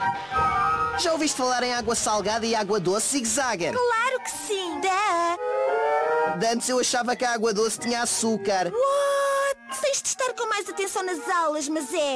Já ouviste falar em água salgada e água doce, Zig-Zagger? Claro que sim! De antes eu achava que a água doce tinha açúcar. What? Tens de estar com mais atenção nas aulas, mas é...